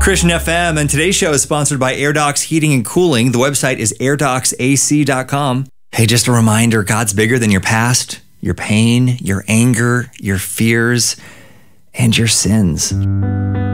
Christian FM, and today's show is sponsored by AirDocs Heating and Cooling. The website is airdocsac.com. Hey, just a reminder, God's bigger than your past, your pain, your anger, your fears, and your sins.